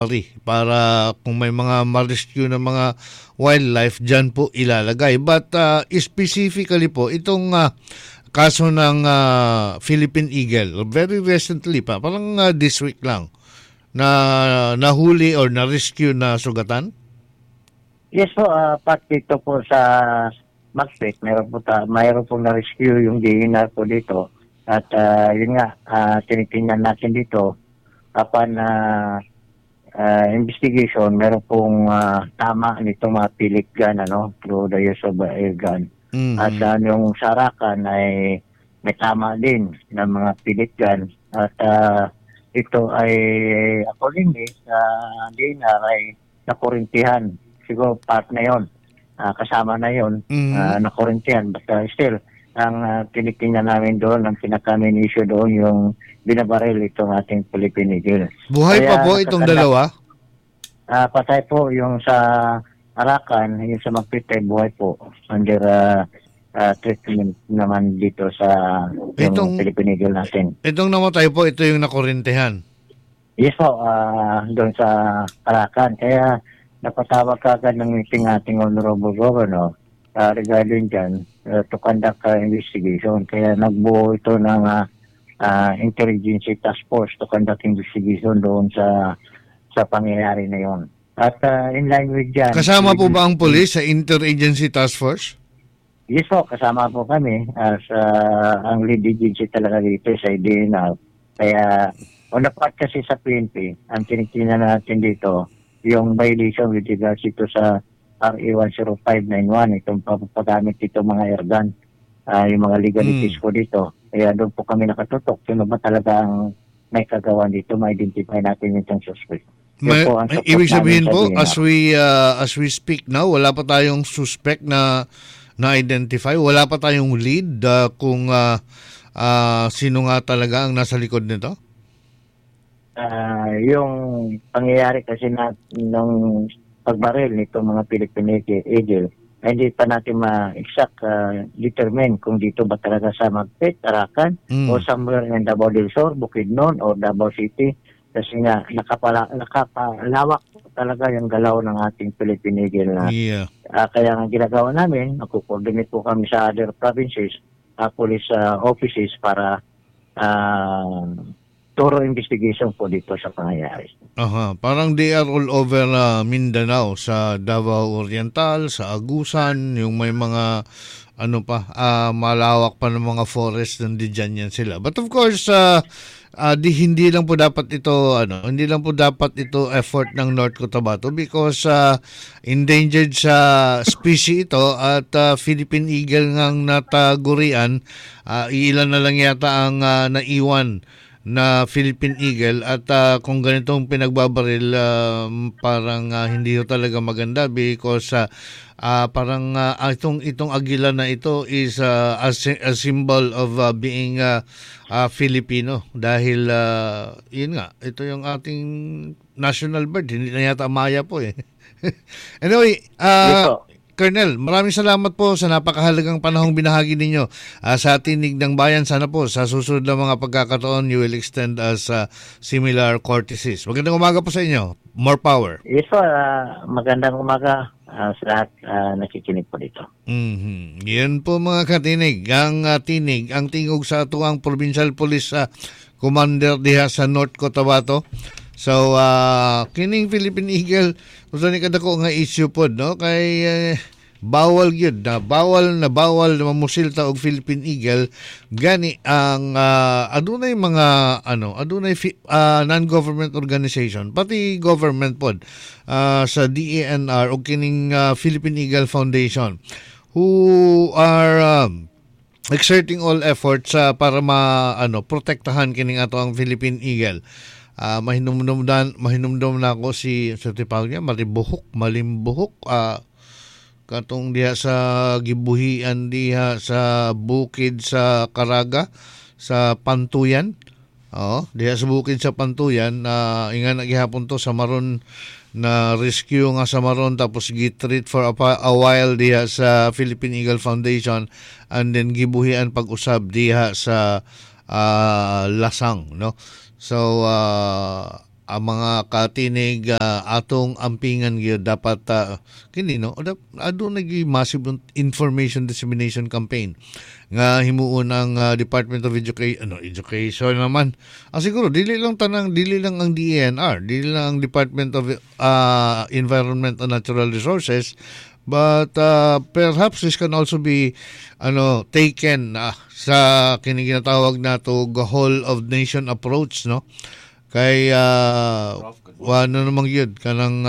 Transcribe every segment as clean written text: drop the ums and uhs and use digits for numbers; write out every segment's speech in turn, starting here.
para kung may mga ma-rescue na mga wildlife dyan po ilalagay. But specifically po itong kaso ng Philippine Eagle, very recently pa, parang this week lang, na nahuli or na-rescue na sugatan? Yes po, part dito po sa Macbeth, mayroon po na-rescue yung DNR po dito. At yun nga, tinitingnan natin dito kapag investigation, meron pong tama nitong mga pilit gun, through the use of air gun. Mm-hmm. At yung sarakan ay may tama din ng mga pilit gun. At ito ay accordingly sa DNR ay nakurintihan. Siguro part na yon, kasama na yon, nakurintihan. But still, ang tinitingnan namin doon, ang pinaka-main issue doon, yung binabaril itong ating Philippine Eagle. Buhay pa po itong dalawa? Patay po yung sa Arakan, yung sa Magpite, buhay po. Under treatment naman dito sa yung Philippine Eagle natin. Itong namatay po, ito yung nakurintihan? Yes po, doon sa Arakan. Kaya napatawag kagad ng meeting ating Honorable Governor regarding dyan to conduct investigation. Kaya nagbuo ito ng intelligence task force to conduct investigation doon sa pangyayari na yon. At in line with dyan... Kasama po ba ang police sa interagency task force? Yes po, kasama po kami as ang lead agency talaga dito sa DNR. Kaya on the part kasi sa PNP, ang tinitingnan natin dito, yung violation with regards ito sa RA 10591, itong pagpagamit dito mga airgun, yung mga legalities ko dito. Kaya doon po kami nakatutok. Sino ba talaga ang may kagawan dito, ma-identify natin itong suspect. Ibig sabihin po, as we speak now, wala pa tayong suspect na na-identify, wala pa tayong lead kung sino nga talaga ang nasa likod nito? Yung pangyayari kasi ng pagbaril nito mga Philippine Eagle, hindi pa natin ma-exact determine kung dito ba talaga sa Magpet, Arakan, o somewhere in Davao del Sur, Bukidnon, o Davao City. Kasi nga, nakapalawak talaga yung galaw ng ating Philippine Eagle na. Yeah. Kaya nga ginagawa namin, magko-coordinate po kami sa other provinces, police offices para thorough investigation po dito sa pangyayari. Parang they are all over Mindanao, sa Davao Oriental, sa Agusan, yung may mga malawak pa ng mga forest, nandiyan yan sila. But of course, hindi lang po dapat ito effort ng North Cotabato because endangered sa species ito at Philippine Eagle ngang natagurian, ilan na lang yata ang naiwan na Philippine Eagle at kung ganitong pinagbabaril parang hindi ho talaga maganda because parang itong agila na ito is a symbol of being Filipino dahil yun nga, ito yung ating national bird, hindi na yata maya po eh. Anyway, Colonel, maraming salamat po sa napakahalagang panahong binahagi ninyo sa Tinig ng Bayan. Sana po sa susunod na mga pagkakataon you will extend us similar courtesies. Magandang umaga po sa inyo. More power. Yes po, magandang umaga sa lahat nakikinig po dito. Yan po mga katinig. Ang tinig, ang tingog sa atuang Provincial Police Commander diha sa North Cotabato. So, kining Philippine Eagle, gusto ni kadako nga issue po, no? Kay bawal yun, bawal na mamusilta og Philippine Eagle. Gani ang adunay mga adunay non-government organization, pati government pod sa DENR o kining Philippine Eagle Foundation who are exerting all efforts para protektahan kining ato ang Philippine Eagle. Mahinumdum na ako si tawag niya malimbuhok katong diha sa gibuhian diha sa bukid sa Caraga sa Pantuyan. Diha sa bukid sa Pantuyan inga nagihapon to sa maron na rescue nga sa maron tapos gitreat for a while diha sa Philippine Eagle Foundation and then gibuhian pag-usab diha sa Lasang, no? So, ang mga katinig atong ampingan gyud dapat kini no adto nagi massive information dissemination campaign nga himuon ang Department of Education naman. Siguro dili lang ang DENR, dili lang ang Department of Environment and Natural Resources, but perhaps this can also be taken sa kini ginatawag nato whole of nation approach, no? Kay ano namang yun kanang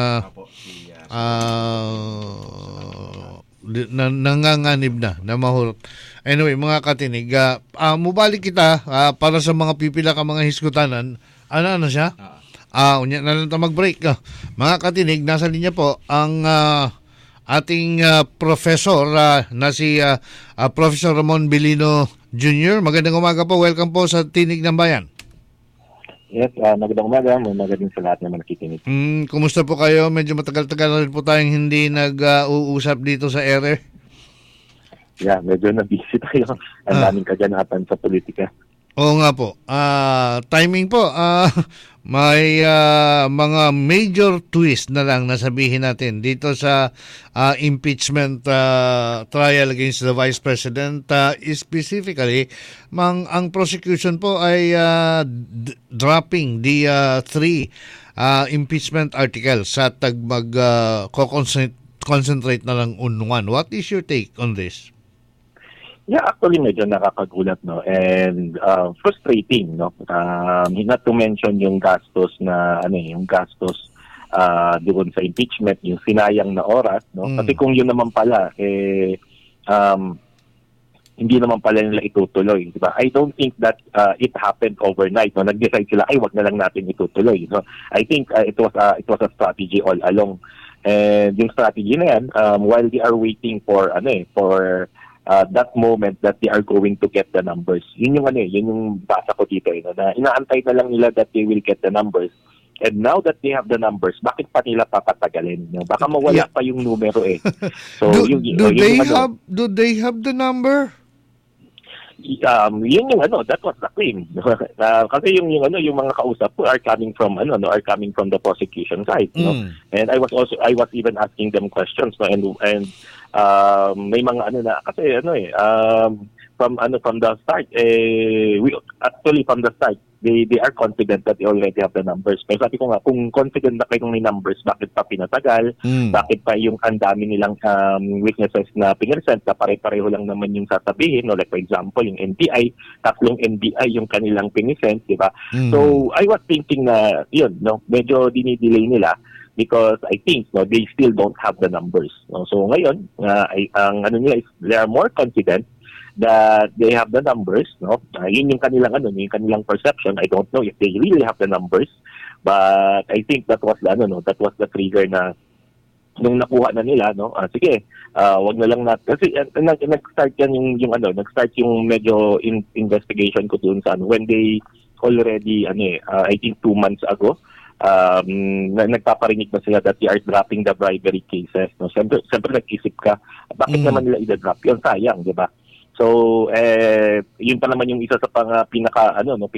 nanganganib na mahurot. Anyway, mga katinig, mubalik kita para sa mga pipila ka mga hiskutanan. Ano siya? Unya na lang mag-break. Mga katinig, nasa linya po ang ating professor na si Professor Ramon Bilino Jr. Magandang umaga po. Welcome po sa Tinig ng Bayan. Yes, magandang umaga. Magandang sa lahat na nakikinig. Kumusta po kayo? Medyo matagal-tagal na rin po tayong hindi nag-uusap dito sa ere. Yeah, medyo na-busy tayo. Ang daming kaganapan sa politika. Oo nga po. Timing po. May mga major twist na lang nasabihin natin dito sa impeachment trial against the Vice President. Specifically, ang prosecution po ay dropping the three impeachment articles sa concentrate na lang on one. What is your take on this? Yeah, actually medyo nakakagulat, no, and frustrating, no. Not to mention yung gastos doon sa impeachment, yung sinayang na oras, no. Kasi kung yun naman pala hindi naman pala nila itutuloy, di ba? I don't think that it happened overnight, no. Nag-decide sila ay wag na lang natin itutuloy, no. I think it was a strategy all along. And yung strategy na yan, while they are waiting for that moment that they are going to get the numbers. Yun yung basa ko dito, na inaantay na lang nila that they will get the numbers. And now that they have the numbers, bakit pa nila papatagalin? Baka mawala pa yung numero eh. So do they have the number? Yun yung that was the claim. Kasi yung mga kausap ko are coming from the prosecution side, no. And I was even asking them questions, no, and may mga kasi from the start from the start they are confident that they already have the numbers. Pero sabi ko nga, kung confident na kayo may numbers, bakit pa pinatagal? Bakit pa yung ang dami nilang witnesses na pinresent na pare-pareho lang naman yung sasabihin, no? Like for example, yung NBI, tatlong NBI yung kanilang pinisent, di ba? So I was thinking na yun, no, medyo dinidelay nila because I think they still don't have the numbers. No? So ngayon, nila is they are more confident that they have the numbers, no? Yun yung kanilang perception. I don't know if they really have the numbers, but I think that was the trigger na nung nakuha na nila, no. Sige, wag na lang natin kasi nag-start yan nag-start yung medyo investigation ko doon sa when they already I think 2 months ago nagpaparinig na sila that they are dropping the bribery cases, no. Siyempre nag-isip ka, bakit naman nila i-drop yun? Sayang, di ba? So yun pa naman yung isa sa pinaka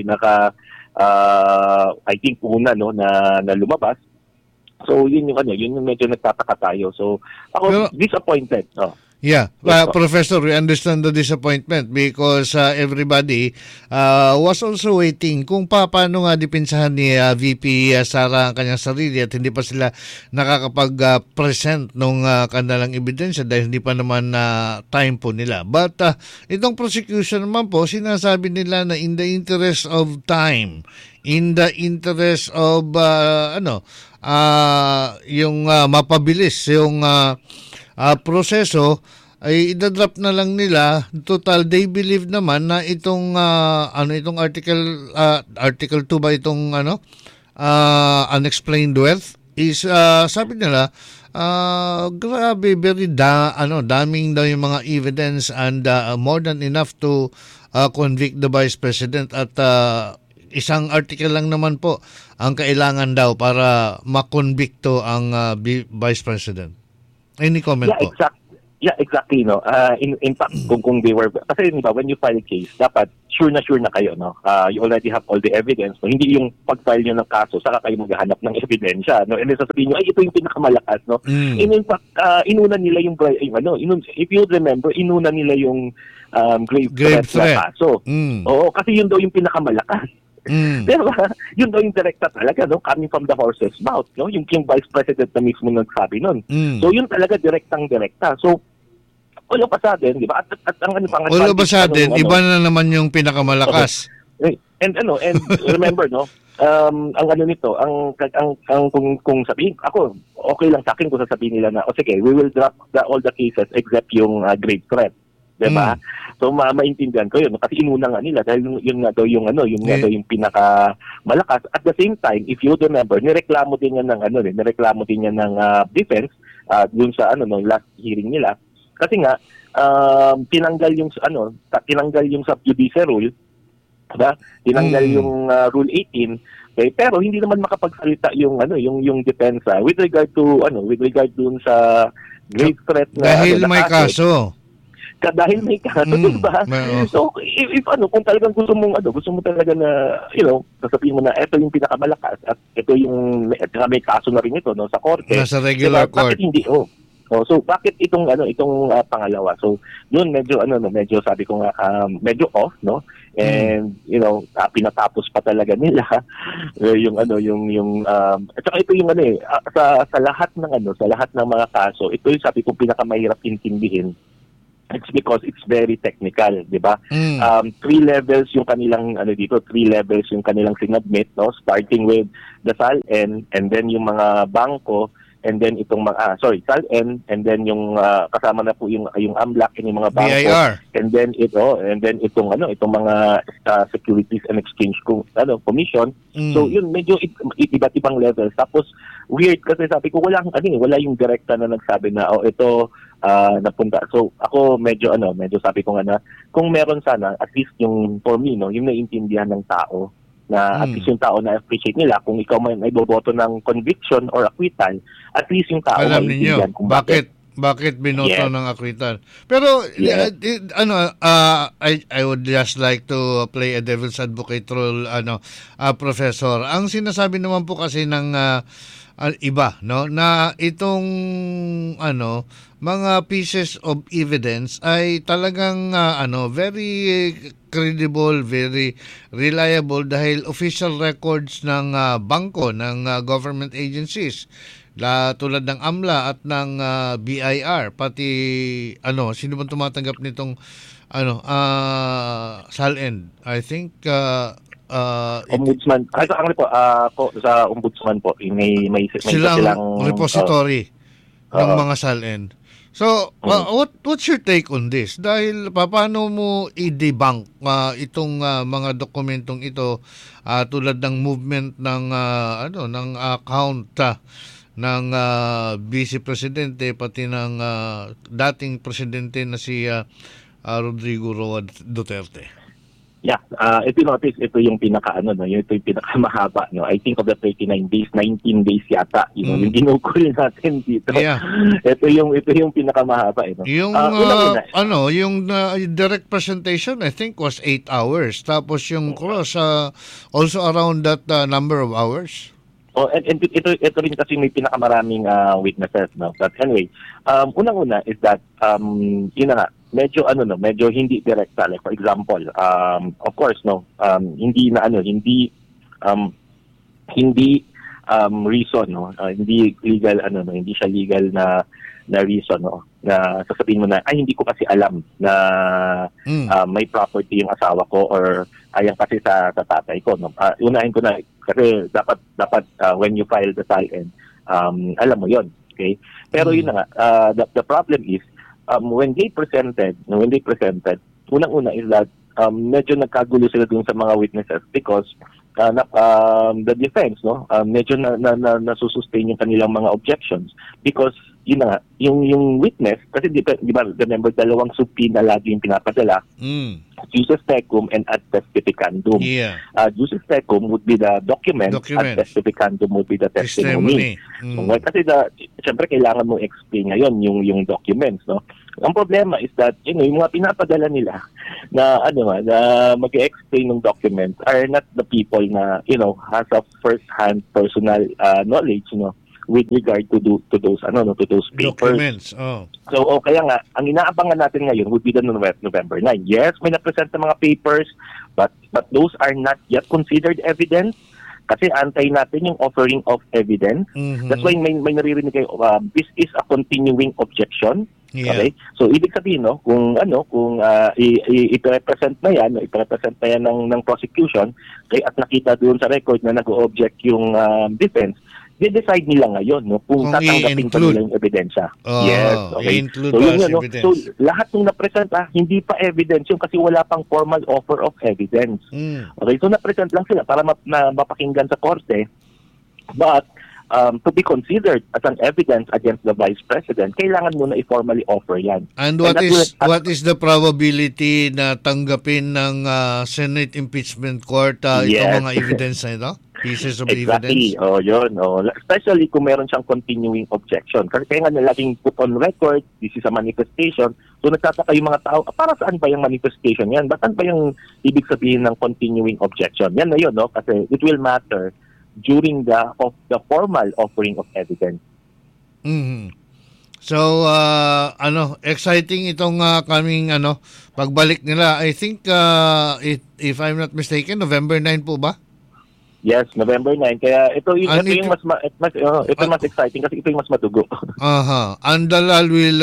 I think una, no, na lumabas. So yun yung medyo nagtataka tayo. So ako disappointed. Yeah, Professor, we understand the disappointment because everybody was also waiting kung paano nga dipinsahan ni VP Sara ang kanyang sarili at hindi pa sila nakakapag-present ng kanilang ebidensya dahil hindi pa naman time po nila. But itong prosecution naman po, sinasabi nila na in the interest of time, in the interest of yung mapabilis yung proseso, ay idadrop na lang nila. Total, they believe naman na itong itong article 2 ba itong unexplained wealth is sabi nila grabe, very daming daw yung mga evidence and more than enough to convict the Vice President at isang article lang naman po ang kailangan daw para makonbikto ang Vice President. Any comment po? Yeah, exactly, no. In fact, kung they were, kasi di ba, when you file a case, dapat sure na kayo, no. You already have all the evidence, no. Hindi yung pag-file nyo ng kaso, saka kayo maghahanap ng ebidensya, no. And then sasabihin nyo, ay, ito yung pinakamalakas, no. And in fact, inuna nila yung if you remember, inuna nila yung grave threat na kaso. Oo, kasi yun daw yung pinakamalakas. Pero yun daw yung direkta talaga, no, coming from the horse's mouth, no, yung Vice President na mismo nagsabi nun. So yun talaga direkta. So all of a sudden, di ba? At ang ano pang all of a sudden, iba na naman yung pinakamalakas. Okay. And remember, no, ang ano nito, ang kung sabihin ako, okay lang sa akin kung sasabihin nila na, sige, we will drop all the cases except yung grave threat. Diba? So maintindihan ko yun kasi inuna nga nila dahil yun nga daw yung nga daw yung pinakamalakas. At the same time, if you remember, nireklamo din niya ng defense dun sa last hearing nila. Kasi nga tinanggal yung sub judice rule, diba? Tinanggal yung rule 18. Okay, pero hindi naman makapagsalita yung defense with regard dun sa grave threat na dahil may kaso. Dahil may kaso, diba? So, if kung talagang gusto mo talaga na, sasabihin mo na ito yung pinakamalakas at ito yung may kaso na rin ito, no, sa korte. Nasa regular court. Bakit hindi? So, bakit itong pangalawa? So, yun medyo sabi ko nga medyo off, no? And pinatapos pa talaga nila yung at saka ito yung sa lahat ng mga kaso, ito yung sabi ko pinakamahirap intindihin. It's because it's very technical, di ba? 3 levels yung kanilang 3 levels yung kanilang sinubmit, no? Starting with the SALN and then yung mga bangko and then itong mga SALN and then yung kasama na po yung AMLAC and yung mga bangko BIR. and then itong mga Securities and Exchange Commission. So yun medyo iba't ibang levels. Tapos weird kasi sabi ko wala yung direkta na nagsabi na ito napunta. So ako medyo sabi ko nga na kung meron sana at least yung for me yung naiintindihan ng tao na at least yung tao na appreciate nila kung ikaw may boto ng conviction or acquittal, at least yung tao alam ninyo kung bakit binoto ng acquittal. Pero I would just like to play a devil's advocate role, Professor. Ang sinasabi naman po kasi ng iba, no, na itong mga pieces of evidence ay talagang very credible, very reliable dahil official records ng bangko, ng government agencies tulad ng AMLA at ng BIR, pati sino bang tumatanggap nitong SALN, I think Ombudsman. Sa Ombudsman po, may silang repository ng mga SALN. So, what's your take on this? Dahil paano mo i-debunk itong mga dokumentong ito tulad ng movement ng ng account ng Vice Presidente pati ng dating presidente na si Rodrigo Roa Duterte? Yeah, ito yung ito yung pinakamahaba, no. I think of the 39 days, 19 days yata, yung ginugol natin dito. Yeah. Ito yung pinakamahaba, Yung yung direct presentation I think was 8 hours. Tapos yung cross also around that number of hours. And ito rin kasi may pinakamaraming witnesses, no. But anyway, unang-una is that medyo hindi direkta, like for example, of course, no, hindi reason, no, hindi legal, hindi siya legal na reason, no, na sasabihin mo na hindi ko kasi alam na may property yung asawa ko or ayan kasi sa tatay ko, no. Unahin ko na kasi dapat when you file the SALN, alam mo yon, okay? Pero yun na nga, the problem is when they presented, unang-una is that medyo nagkagulo sila dun sa mga witnesses because the defense, no, medyo nasusustain yung kanilang mga objections because yun na nga, yung witness, kasi di ba, remember, dalawang subpoena lagi yung pinapadala, Jusis Tecum and ad testificandum. Yeah. Jusis Tecum would be the document, ad testificandum would be the testimony. So, kasi siyempre kailangan mo explain ngayon yung documents, no? Ang problema is that, yung mga pinapadala nila na, na mag-explain ng documents are not the people na, has a first-hand personal knowledge, with regard to those papers. Documents. Oh. So, kaya nga, ang inaabangan natin ngayon would be the November 9. Yes, may na-present na mga papers, but those are not yet considered evidence. Kasi antay natin yung offering of evidence. Mm-hmm. That's why may naririnig kayo, this is a continuing objection. Yeah. Okay? So, ibig sabihin, kung i-represent na yan ng prosecution, at nakita doon sa record na nag-o-object yung defense, de-decide nila ngayon kung tatanggapin pa nila yung ebidensya. Yes, okay. So, evidence. So, lahat ng na-present, hindi pa evidence yung kasi wala pang formal offer of evidence. Okay, so na-present lang sila para mapakinggan sa korte. But, to be considered as an evidence against the Vice President, kailangan muna i-formally offer yan. And what is the probability na tanggapin ng Senate Impeachment Court itong mga evidence na ito? Pieces of exactly. evidence? Yun. Especially kung meron siyang continuing objection. Kasi kaya nga nalaging put on record, this is a manifestation. So nagtataka yung mga tao, para saan ba yung manifestation yan? Bakit ba yung ibig sabihin ng continuing objection? Yan na yun, kasi it will matter during the formal offering of evidence. Mm-hmm. So, exciting itong kaming pagbalik nila. I think, if I'm not mistaken, November 9 po ba? Yes, November 9. Kaya ito yung mas exciting kasi ito yung mas madugo. And Dalal will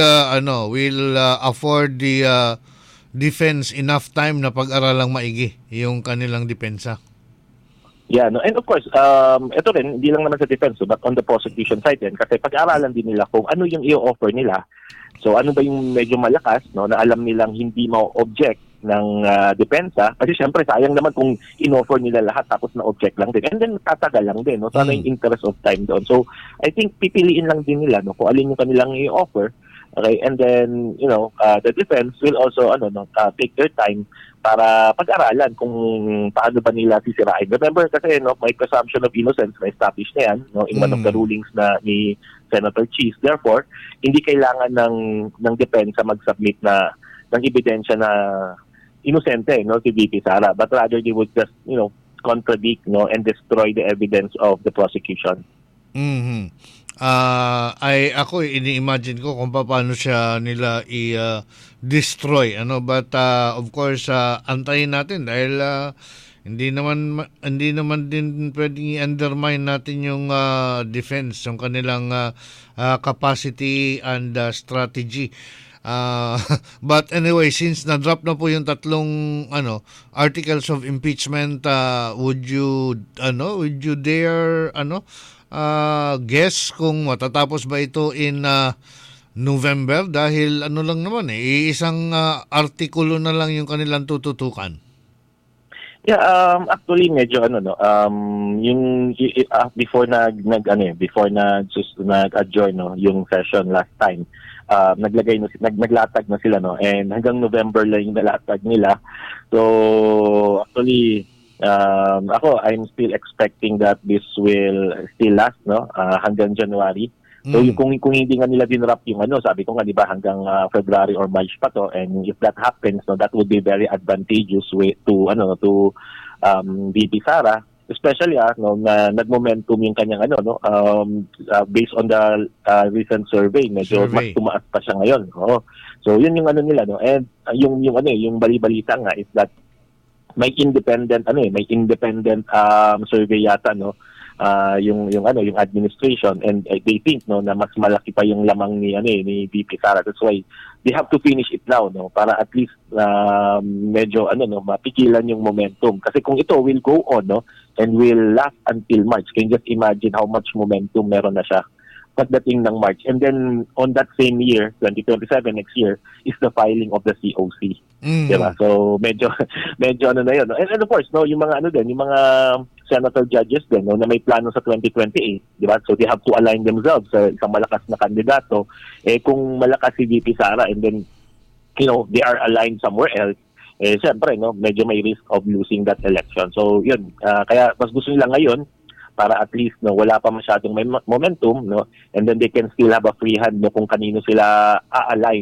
afford the defense enough time na pag-aralang maigi yung kanilang depensa. Yeah, and of course, ito rin, hindi lang naman sa defense, but on the prosecution side din, kasi pag-aralan din nila kung ano yung i-offer nila. So ano ba yung medyo malakas, na alam nilang hindi ma-object ng depensa. Kasi syempre, sayang naman kung in-offer nila lahat tapos na-object lang din. And then, tatagal lang din. Sana yung interest of time doon. So, I think pipiliin lang din nila kung alin yung kanilang i-offer. Okay, and then, the defense will also take their time para pag-aralan kung paano ba nila sisirain. Remember kasi may presumption of innocence na established na yan in one of the rulings na ni Senator Cheese. Therefore, hindi kailangan ng depensa mag-submit ng ebidensya na inosente si VP Sara, but rather they would just contradict and destroy the evidence of the prosecution. Mm-hmm. Ako ini-imagine ko kung paano siya nila i-destroy but of course antayin natin dahil hindi naman din pwedeng i-undermine natin yung defense, yung kanilang capacity and strategy. But anyway, since na-drop na po yung tatlong articles of impeachment, would you dare guess kung matatapos ba ito in November dahil lang naman isang artikulo na lang yung kanilang tututukan? Yeah, actually medyo yung before nag-adjourn yung session last time, naglatag na sila and hanggang November lang yung nalatag nila. So actually I'm still expecting that this will still last hanggang January. So kung hindi nga nila dinrap yung sabi ko nga di ba hanggang February or March pa to, and if that happens that would be very advantageous way to VP Sara, especially na nagmomentum yung kanyang based on the recent survey medyo mas tumaas pa siya ngayon. So yun yung nila and yung bali-balita nga is that may independent survey yata yung administration, and they think na mas malaki pa yung lamang ni VP Sara. That's why they have to finish it now para at least medyo mapigilan yung momentum, kasi kung ito will go on and will last until March, can you just imagine how much momentum meron na siya pagdating ng March. And then on that same year, 2027, next year, is the filing of the COC. Diba? So medyo na yun. And of course, yung mga yung mga senator judges din na may plano sa 2028, diba? So they have to align themselves sa isang malakas na kandidato. Kung malakas si VP Sara and then they are aligned somewhere else, siyempre medyo may risk of losing that election. So yun, kaya mas gusto nila ngayon para at least wala pa masyadong may momentum and then they can still have a free hand kung kanino sila a-align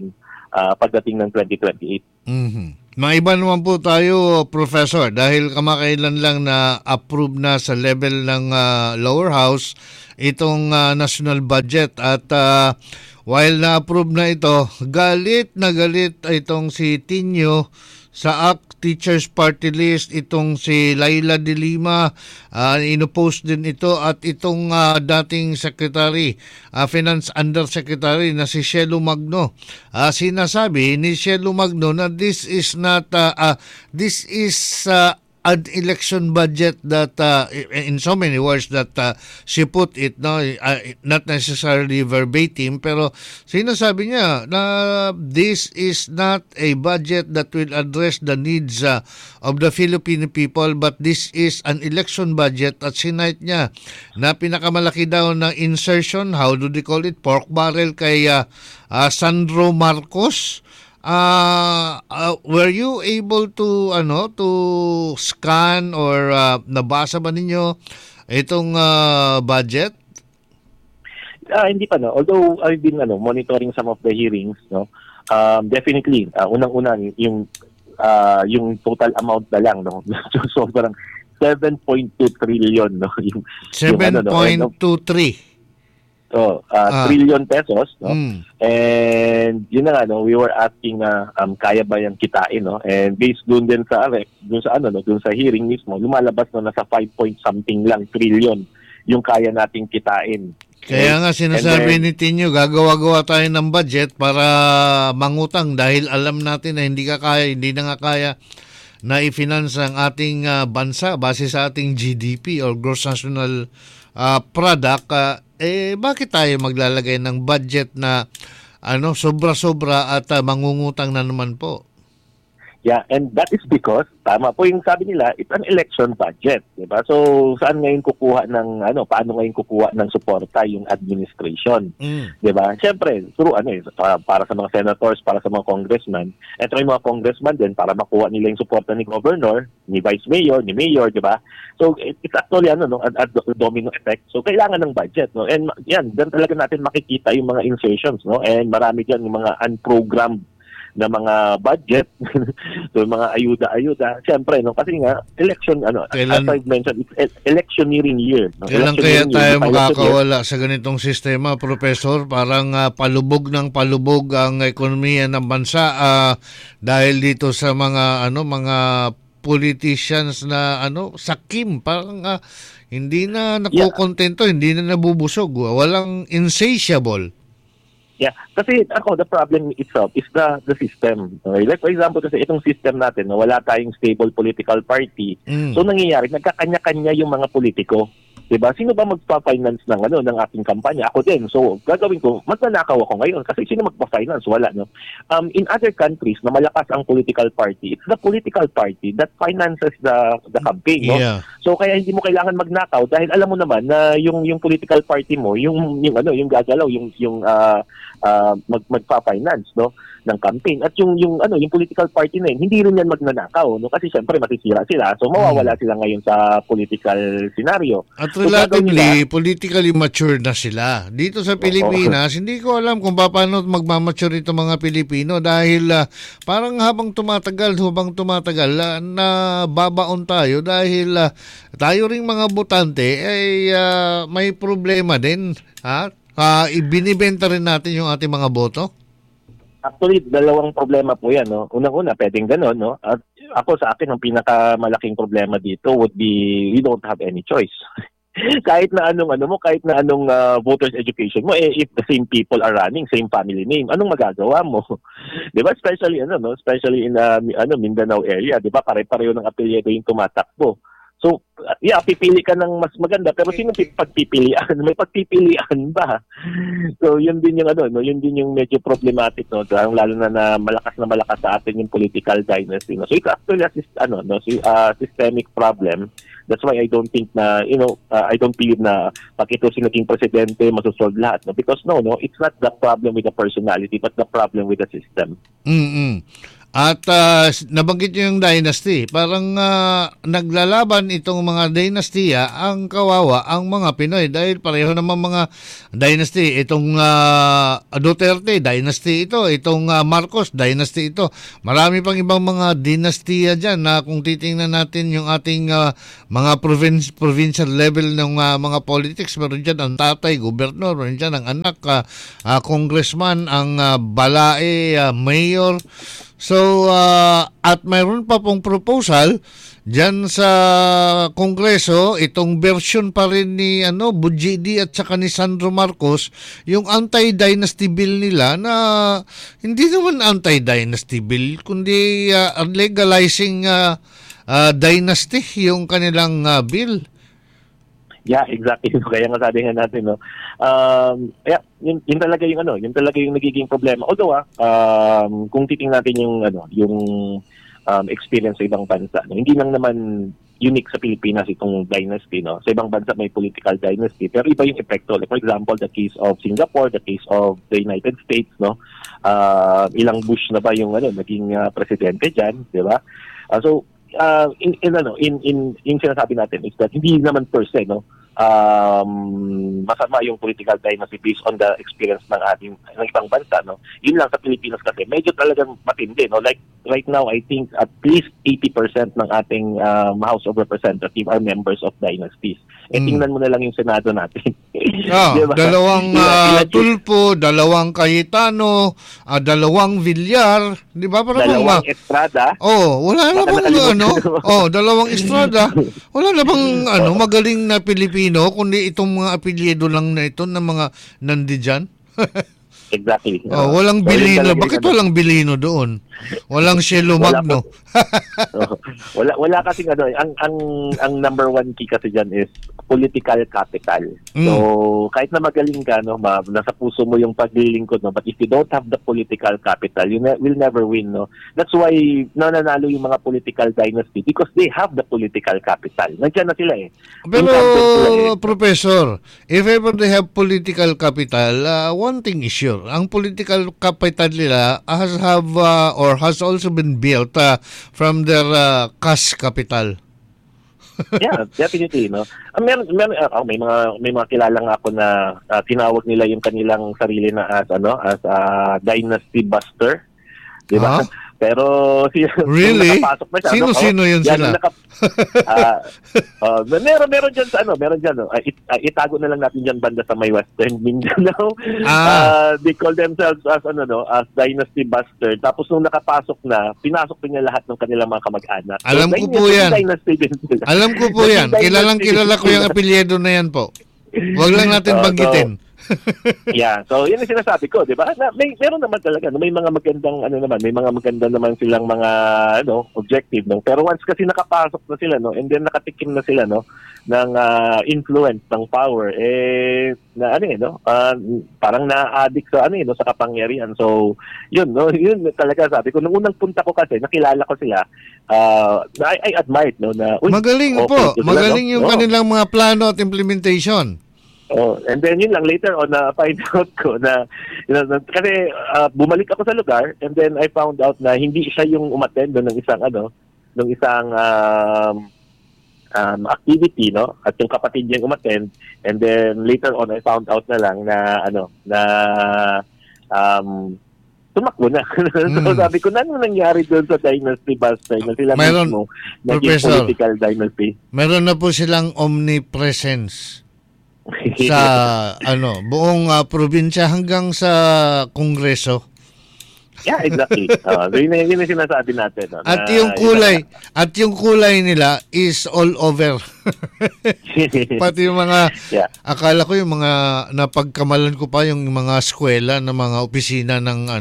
pagdating ng 2028. Maiba naman po tayo, Professor, dahil kamakailan lang na approve na sa level ng lower house itong national budget at while na-approve na ito, galit na galit itong si Tinio sa ACT Teachers Party List, itong si Laila de Lima, inopost din ito at itong dating Secretary, Finance Undersecretary na si Shelo Magno. Sinasabi ni Shelo Magno na this is an election budget that in so many words that she put it, no, not necessarily verbatim, pero sinasabi niya na this is not a budget that will address the needs of the Filipino people, but this is an election budget. At sinight niya na pinakamalaki daw na insertion, how do they call it, pork barrel kay Sandro Marcos. Were you able to scan or nabasa ba ninyo itong budget? Hindi pa, no. Although I've been monitoring some of the hearings, no. Definitely unang-una yung total amount na lang, no. So parang 7.2 trillion, no. 7.23 trillion pesos, no? And yun na nga, no, we were asking kaya ba yung kitain, no? And based dun sa hearing mismo, lumalabas na nasa 5 point something lang trillion yung kaya nating kitain. Kaya nga sinasabi ni Tinio, gagawa-gawa tayo ng budget para mangutang dahil alam natin na hindi na nga kaya na i-finance ang ating bansa base sa ating GDP or Gross National Product. Bakit tayo maglalagay ng budget na sobra-sobra at mangungutang na naman po? Yeah, and that is because, tama po yung sabi nila, it's an election budget, di ba? So, paano ngayon kukuha ng suporta yung administration, di ba? Siyempre, para sa mga senators, para sa mga congressman, eto yung mga congressman din, para makuha nila yung suporta ni governor, ni vice mayor, ni mayor, di ba? So, it's actually, a domino effect. So, kailangan ng budget, no? And yan, dyan talaga natin makikita yung mga insertions, no? And marami dyan yung mga unprogrammed na mga budget, so mga ayuda. Siyempre, no, kasi nga election, as I mentioned, it's electioneering year. No? Kailan kaya tayo makakawala sa ganitong sistema, Professor? Parang palubog ang ekonomiya ng bansa dahil dito sa mga politicians na sakim, parang hindi na nakukontento, hindi na nabubusog, walang insatiable. Yeah, kasi the problem itself is the system. Okay? Like for example, kasi itong system natin, wala tayong stable political party. So nangyayari, nagkakanya-kanya yung mga politiko. Diba? Sino ba magpa-finance ng aking kampanya? Ako din. So, gagawin ko, magnanakaw ako ngayon kasi sino magpa-finance? Wala, no? In other countries na malakas ang political party, it's the political party that finances the campaign, no? Yeah. So, kaya hindi mo kailangan magnakaw dahil alam mo naman na yung political party mo, yung gagalaw, yung magpa-finance, no, ng campaign. At yung political party na yun, hindi rin yan magnanakaw, no? Kasi syempre masisira sila. So, mawawala sila ngayon sa political scenario. At relatively, politically mature na sila. Dito sa Pilipinas, hindi ko alam kung paano magmamature itong mga Pilipino dahil parang habang tumatagal na babaon tayo dahil tayo ring mga botante ay may problema din. Ibinibenta rin natin yung ating mga boto? Actually, dalawang problema po yan, no? Unang-una, pwedeng gano'n, no? At ako sa akin, ang pinakamalaking problema dito would be we don't have any choice. Kahit na anong voters education mo, if the same people are running, same family name, anong magagawa mo? 'Di ba? Especially in Mindanao area, 'di ba? Pare-pareho ng apelyido yung tumatakbo. So, pipili ka ng mas maganda, pero sino pagpipilian? May pagpipilian ba? So, yun din yung medyo problematic, no? Lalo na malakas sa atin yung political dynasty, no? So, it's actually a systemic problem. That's why I don't think na, I don't believe na pag ito sinaging presidente, masusolve lahat, no? Because it's not the problem with the personality, but the problem with the system. At nabanggit niyo yung dynasty. Parang naglalaban itong mga dynastiya, ang kawawa ang mga Pinoy dahil pareho naman mga dynasty. Itong Duterte, dynasty ito. Itong Marcos, dynasty ito. Marami pang ibang mga dynastiya dyan na kung titingnan natin yung ating mga provincial level ng mga politics, meron dyan ang tatay, gobernador, meron dyan ang anak, congressman, ang balae, mayor. So, at mayroon pa pong proposal dyan sa Kongreso, itong version pa rin ni Bujidi at saka ni Sandro Marcos, yung anti-dynasty bill nila na hindi naman anti-dynasty bill, kundi legalizing dynasty yung kanilang bill. Yeah, exactly. Kaya nga sabi nga natin, no. Yun talaga yung yun talaga yung nagiging problema. Although kung titingnan natin yung experience sa ibang bansa, no, hindi lang naman unique sa Pilipinas itong dynasty, no. Sa ibang bansa may political dynasty, pero iba yung epekto. Like for example, the case of Singapore, the case of the United States, no. Ilang Bush na ba yung naging presidente diyan, di ba? In sinasabi natin is that hindi naman per se, no, masama yung political dynasty based on the experience ng ibang bansa, no. Yun lang sa Pilipinas kasi medyo talagang matindi, no. Like right now, I think at least 80% ng ating House of Representatives are members of dynasties. Tingnan mo na lang yung Senado natin. Diba? Dalawang Tulfo, dalawang Cayetano, dalawang Villar, di ba? Dalawang Estrada. Wala na bang dalawang Estrada. Wala na bang magaling na Pilipino, kundi itong mga apelyido lang na ito ng mga nandiyan? Exactly. Walang Bilino. Bakit walang Bilino doon? Walang Shelo Magno. Wala kasi ang number one key kasi dyan is political capital. So, kahit na magaling ka, no, nasa puso mo yung paglilingkod, no, but if you don't have the political capital, you will never win, no. That's why nananalo yung mga political dynasty because they have the political capital. Nandiyan na sila eh. Pero, Professor, if ever they have political capital, one thing is sure, ang political capital nila has also been built from their cash capital. Yeah, definitely, no. May mga kilala nga ako na tinawag nila yung kanilang sarili na as dynasty buster, di ba? Pero really? Nakapasok na siya. Sino yun sila? Meron dyan sa meron dyan. Itago na lang natin dyan banda sa may Western Mindanao. They call themselves as as dynasty buster. Tapos nung nakapasok na, pinasok din niya lahat ng kanilang mga kamag-anak. Alam ko po yan. Alam ko po yan. Kilala ko yung apelyido na yan po. Huwag lang natin banggitin. Yeah, so yun ang sinasabi ko, 'di ba? Meron naman talaga, may mga magandang may mga maganda naman silang mga objective, no. Pero once kasi nakapasok na sila, no, and then nakatikim na sila, no, ng influence ng power, parang na-addict sa sa kapangyarihan. So, yun talaga sabi ko nung unang punta ko kasi nakilala ko sila. I admire, no, na magaling po. Magaling yung kanilang mga plano at implementation. And then yun lang later on na find out ko na kasi bumalik ako sa lugar and then I found out na hindi siya yung umattend ng isang activity, no, at yung kapatid niya umattend, and then later on I found out na lang na tumakbo na. So sabi ko, ano nangyari doon sa dynasty buster na sila mismo naging political dynasty? Meron na po silang omnipresence sa buong probinsya hanggang sa Kongreso. Yeah, exactly. Yun yung sinasabi natin. No, at yung kulay nila is all over. Pati yung mga akala ko yung mga napagkamalan ko pa yung mga eskwela ng mga opisina ng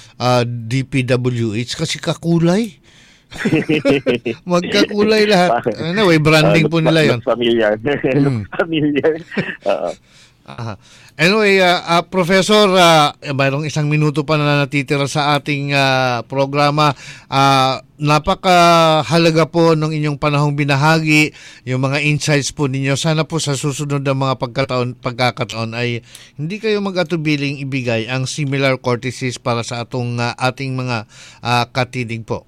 DPWH kasi kakulay. Magkakulay lahat. Anyway, branding po nila yun. Familiar. Familiar. Aha. Anyway, Professor, mayroong 1 minuto pa na natitira sa ating programa. Napakahalaga po ng inyong panahong binahagi, yung mga insights po ninyo. Sana po sa susunod na mga pagkakataon ay hindi kayo mag-atubiling ibigay ang similar courtesies para sa ating mga katinig po.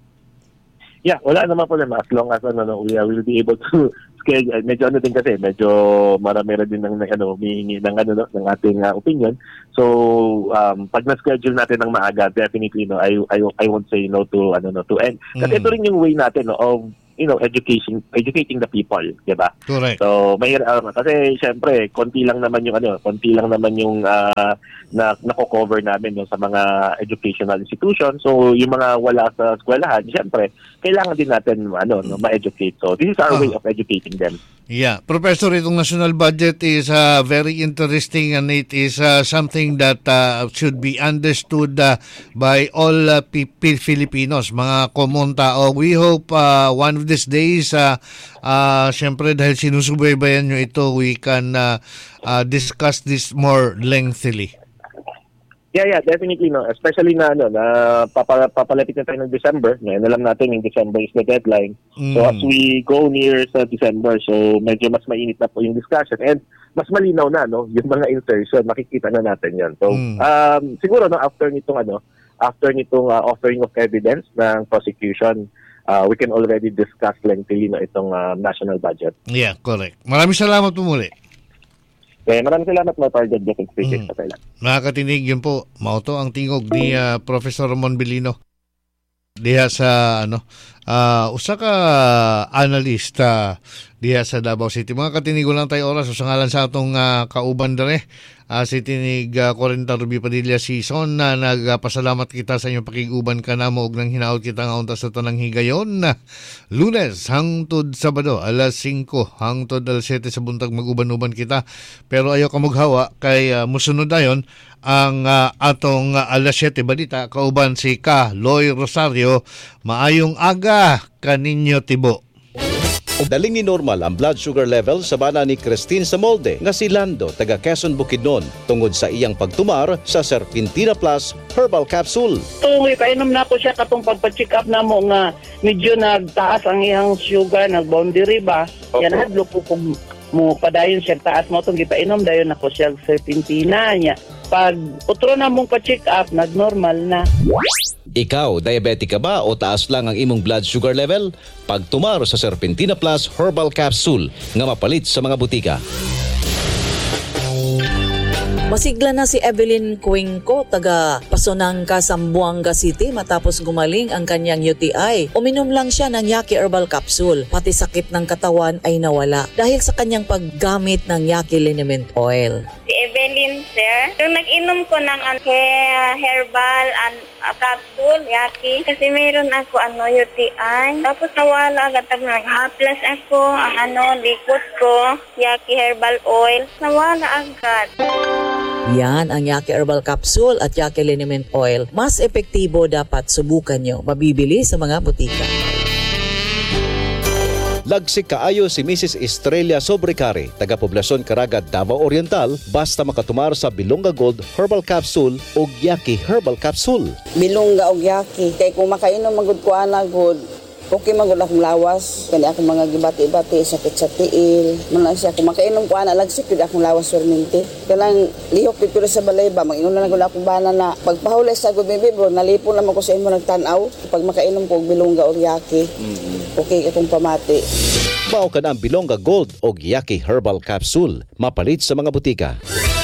Yeah, wala naman po naman as long as we will be able to schedule. Medyo din kasi, medyo marami rin din humihingi ng ating opinion. So, pag na-schedule natin ng maaga, definitely I won't say no to end. Kasi ito rin yung way natin of educating the people, 'di ba? Correct. So, kasi syempre konti lang naman yung na nako-cover namin sa mga educational institution. So, yung mga wala sa eskwelahan, syempre kailangan din natin ma-educate. So, this is our way of educating them. Yeah, Professor, itong national budget is very interesting, and it is something that should be understood by all Filipinos, mga common tao. We hope one of these days, syempre dahil sinusubaybayan nyo ito, we can discuss this more lengthily. Yeah, definitely no. Especially na papalapit na tayo ng December. Ngayon na lang natin yung December is the deadline. So as we go near sa December, so medyo mas mainit na po yung discussion and mas malinaw na yung mga insertion, makikita na natin 'yan. So siguro after nitong offering of evidence ng prosecution, we can already discuss lengthily itong national budget. Yeah, correct. Maraming salamat po muli. Maraming salamat mga target getting speakers sa kailan. Nakakatinig yun po. Mauto ang tingog ni Professor Ramon Bilino. Diha sa usa ka analyst diha sa Davao City. Mga katinig lang tayo oras sa ngalan sa atong kauban dere. Si tinig 40 Ruby Padilla Season na nagpasalamat kita sa inyong pakiguban kanamo og nang hinaot kita nga unta sa tanang higayon. Lunes hangtod Sabado alas 5 hangtod alas 7 sa buntag maguban-uban kita. Pero ayaw ka maghawa kay musunod dayon ang atong alas 7 balita kauban si Loy Rosario. Maayong aga kaninyo tibo. Daling ni normal ang blood sugar level sa bana ni Christine Samolde nga si Lando taga Quezon Bukidnon tungod sa iyang pagtumar sa Serpentina Plus Herbal Capsule. Tungoy painom na ko siya katong pagpa-check up na mo nga medyo nagtaas ang iyang sugar, nag-boundary ba? Okay. Yan hadlo ko kung mo padayon siya taas mo itong gipainom dayon ako siya Serpentina niya. Pag utro na mong pa-check up, nag-normal na. Ikaw, diabetic ka ba o taas lang ang imong blood sugar level? Pagtumar sa Serpentina Plus Herbal Capsule nga mapalit sa mga butika. Masigla na si Evelyn Cuenco, taga Pasonangka, Zamboanga City matapos gumaling ang kanyang UTI. Uminom lang siya ng Yaki Herbal Capsule, pati sakit ng katawan ay nawala dahil sa kanyang paggamit ng Yaki Liniment Oil. Si Evelyn, sir, yung nag-inom ko ng herbal capsule, Yaki, kasi mayroon ako UTI. Tapos nawala agad, nag-haplas ako, ang likod ko, Yaki Herbal Oil, nawala agad. Yan ang Yaki Herbal Capsule at Yaki Liniment Oil. Mas epektibo, dapat subukan nyo. Mabibili sa mga butika. Lagsik kaayo si Mrs. Estrella Sobrecari, taga Poblacion Caraga, Davao Oriental, basta makatumar sa Bilonga Gold Herbal Capsule o Yaki Herbal Capsule. Bilonga o Yaki, kay kung makainom magud ko ana good, okay magud akong lawas, kani akong mga gibati-bati, sakit sa tiil. Man siya kung makainom ko ana lagsik gud akong lawas perminti. Kanang lihok pipilo sa balay ba, mag-inom na gud akong bana na pagpahulay sa gud bibi bro, nalipon naman ko sa imo nagtan-aw. Pag makainom ko og Bilonga o Yaki, okay akong pamati. Mao ka na ang Bilonga Gold o Yaki Herbal Capsule, mapalit sa mga butika.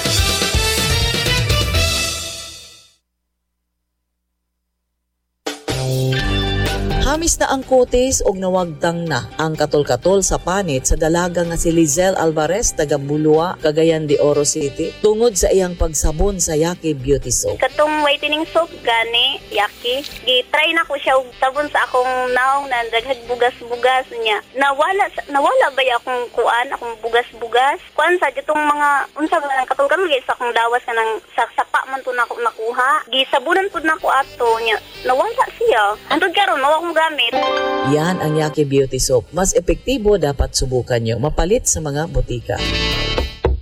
Hamis na ang kutis og nawagtang na ang katol-katol sa panit sa dalaga nga si Lizelle Alvarez taga Bulua, Cagayan de Oro City tungod sa iyang pagsabon sa Yaki Beauty Soap. Katong whitening soap gani, Yaki, gi-try na ko siya og sabon sa akong naong na daghag bugas-bugas niya. Nawala ba akong akong bugas-bugas? Kuan sa ditong mga unsa ba katol-katol sa akong dawas kanang sa sapa man to nako nakuha. Gisabunan pud nako ato niya. Nawala siya. Antod karon mao akong gamit. Yan ang Yaki Beauty Soap. Mas epektibo, dapat subukan nyo. Mapalit sa mga butika.